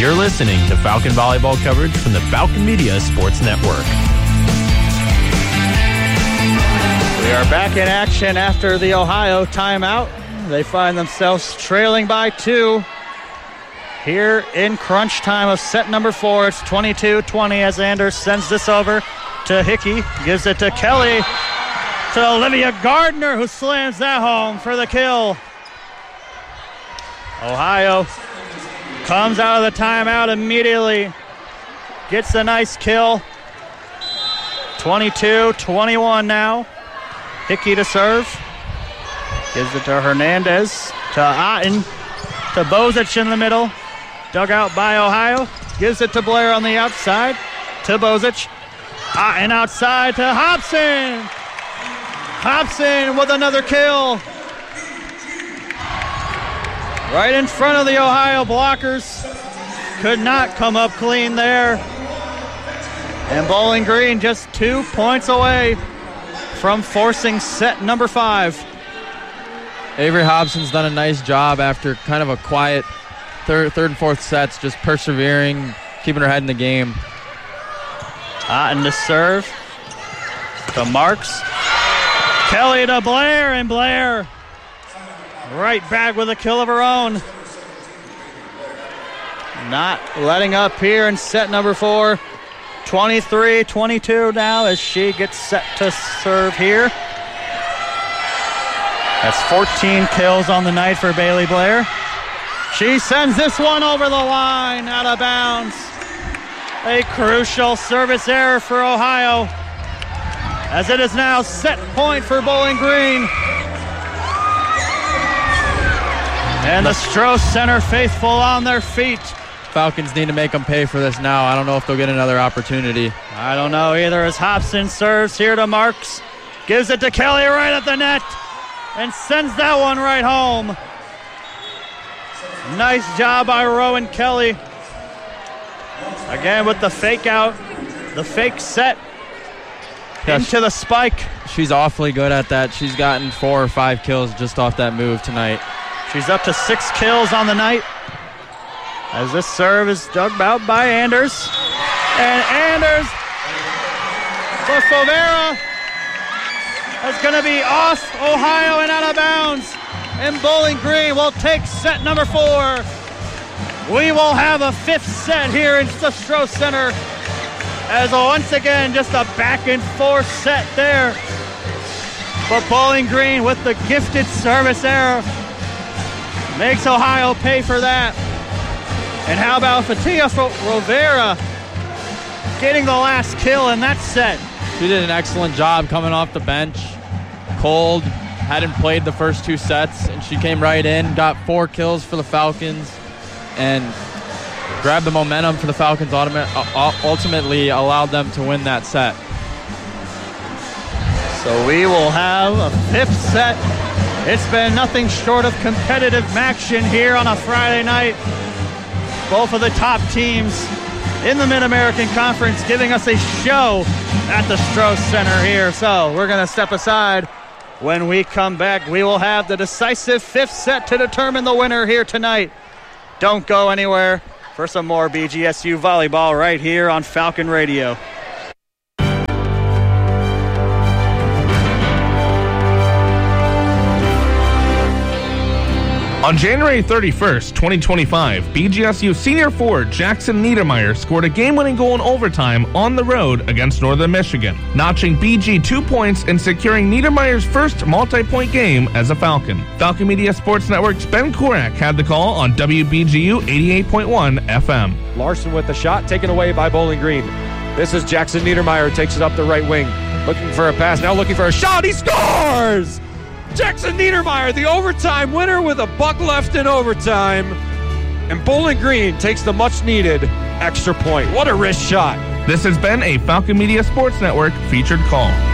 You're listening to Falcon Volleyball coverage from the Falcon Media Sports Network. We are back in action after the Ohio timeout. They find themselves trailing by 2 here in crunch time of set number 4. It's 22-20 as Anders sends this over to Hickey. Gives it to Kelly, to Olivia Gardner, who slams that home for the kill. Ohio comes out of the timeout immediately. Gets a nice kill. 22-21 now. Hickey to serve. Gives it to Hernandez, to Otten, to Bozic in the middle. Dug out by Ohio. Gives it to Blair on the outside, to Bozic. Otten outside to Hobson. Hobson with another kill. Right in front of the Ohio blockers. Could not come up clean there. And Bowling Green just 2 points away from forcing set number 5. Avery Hobson's done a nice job after kind of a quiet third and fourth sets, just persevering, keeping her head in the game. Otten to serve. To Marks. Kelly to Blair, and Blair right back with a kill of her own. Not letting up here in set number 4. 23-22 now as she gets set to serve here. That's 14 kills on the night for Bailey Blair. She sends this one over the line, out of bounds. A crucial service error for Ohio, as it is now set point for Bowling Green. And the Stroh Center faithful on their feet. Falcons need to make them pay for this now. I don't know if they'll get another opportunity. I don't know either, as Hobson serves here to Marks. Gives it to Kelly right at the net and sends that one right home. Nice job by Rowan Kelly. Again with the fake out, the fake set into the spike. She's awfully good at that. She's gotten 4 or 5 kills just off that move tonight. She's up to 6 kills on the night, as this serve is dug out by Anders. And Anders, the Favera, is going to be off Ohio and out of bounds. And Bowling Green will take set number 4. We will have a 5th set here in the Stroh Center, as once again just a back and forth set there. But Bowling Green with the gifted service error makes Ohio pay for that. And how about Fatia Rovera getting the last kill in that set? She did an excellent job coming off the bench. Cold, hadn't played the first 2 sets, and she came right in, got 4 kills for the Falcons, and grabbed the momentum for the Falcons, ultimately allowed them to win that set. So we will have a 5th set. It's been nothing short of competitive action here on a Friday night. Both of the top teams in the Mid-American Conference giving us a show at the Stroh Center here. So we're going to step aside. When we come back, we will have the decisive 5th set to determine the winner here tonight. Don't go anywhere for some more BGSU volleyball right here on Falcon Radio. On January 31st, 2025, BGSU senior forward Jackson Niedermeyer scored a game-winning goal in overtime on the road against Northern Michigan, notching BG 2 points and securing Niedermeyer's first multi-point game as a Falcon. Falcon Media Sports Network's Ben Korak had the call on WBGU 88.1 FM. Larson with the shot taken away by Bowling Green. This is Jackson Niedermeyer, takes it up the right wing. Looking for a pass, now looking for a shot, he scores! Jackson Niedermeyer, the overtime winner with a buck left in overtime. And Bowling Green takes the much-needed extra point. What a wrist shot. This has been a Falcon Media Sports Network featured call.